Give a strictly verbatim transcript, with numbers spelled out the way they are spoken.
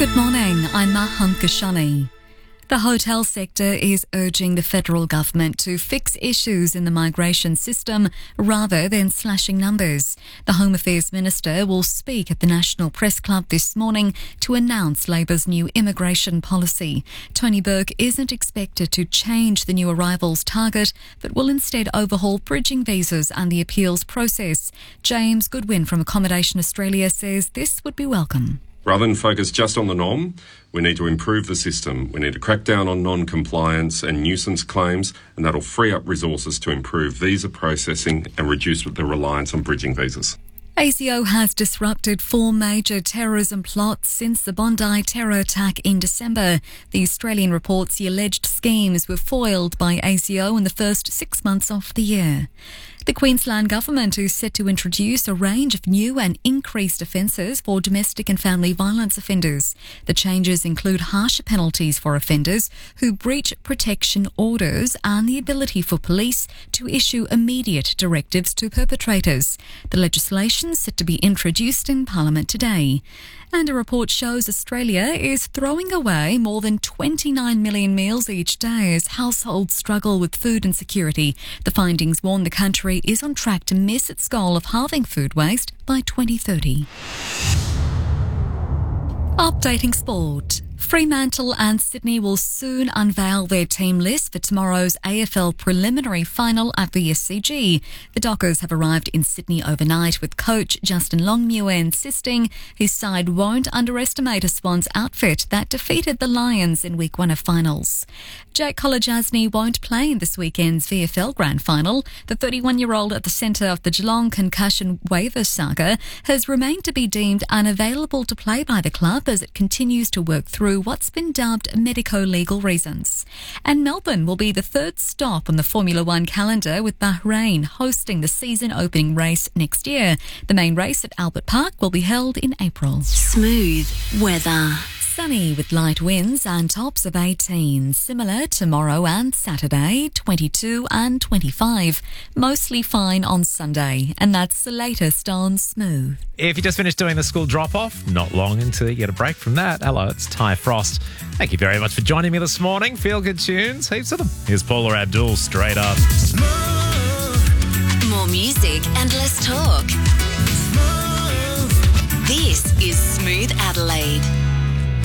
Good morning, I'm Mahan Kashani. The hotel sector is urging the federal government to fix issues in the migration system rather than slashing numbers. The Home Affairs Minister will speak at the National Press Club this morning to announce Labor's new immigration policy. Tony Burke isn't expected to change the new arrivals target, but will instead overhaul bridging visas and the appeals process. James Goodwin from Accommodation Australia says this would be welcome. Rather than focus just on the norm, we need to improve the system. We need to crack down on non-compliance and nuisance claims, and that'll free up resources to improve visa processing and reduce the reliance on bridging visas. A C O has disrupted four major terrorism plots since the Bondi terror attack in December. The Australian reports the alleged schemes were foiled by A C O in the first six months of the year. The Queensland Government is set to introduce a range of new and increased offences for domestic and family violence offenders. The changes include harsher penalties for offenders who breach protection orders and the ability for police to issue immediate directives to perpetrators. The legislation is set to be introduced in Parliament today. And a report shows Australia is throwing away more than twenty-nine million meals each day as households struggle with food insecurity. The findings warn the country is on track to miss its goal of halving food waste by twenty thirty. Updating sport. Fremantle and Sydney will soon unveil their team list for tomorrow's A F L preliminary final at the S C G. The Dockers have arrived in Sydney overnight with coach Justin Longmuir insisting his side won't underestimate a Swans outfit that defeated the Lions in week one of finals. Jake Kolodjasny won't play in this weekend's V F L Grand Final. The thirty-one-year-old at the centre of the Geelong concussion waiver saga has remained to be deemed unavailable to play by the club as it continues to work through what's been dubbed medico-legal reasons. And Melbourne will be the third stop on the Formula One calendar, with Bahrain hosting the season-opening race next year. The main race at Albert Park will be held in April. Smooth weather. Sunny with light winds and tops of eighteen. Similar tomorrow and Saturday, twenty-two and twenty-five. Mostly fine on Sunday. And that's the latest on Smooth. If you just finished doing the school drop-off, not long until you get a break from that. Hello, it's Ty Frost. Thank you very much for joining me this morning. Feel good tunes, heaps of them. Here's Paula Abdul, straight up. More music and less talk. This is Smooth Adelaide.